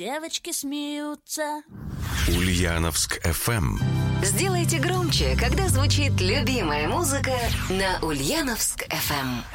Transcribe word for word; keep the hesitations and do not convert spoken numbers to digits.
девочки смеются. Ульяновск эф эм. Сделайте громче, когда звучит любимая музыка на Ульяновск эф эм.